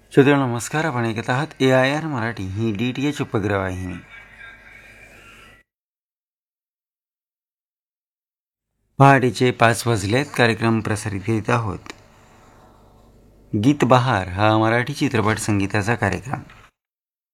श्रोते नमस्कार. आपण ऐकत आहात AIR मराठी ही DTH उपग्रहवाहिनी. पहाटेचे 5 वाजलेत. कार्यक्रम प्रसारित करीत आहोत. गीत बहार हा मराठी चित्रपट संगीताचा कार्यक्रम.